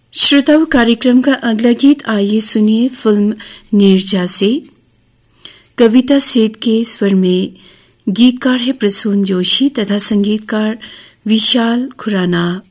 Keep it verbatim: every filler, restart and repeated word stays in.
श्रोताओं, कार्यक्रम का अगला गीत आइए सुनिए फिल्म नीरजा से। कविता सेठ के स्वर में गीतकार है प्रसून जोशी तथा संगीतकार विशाल खुराना।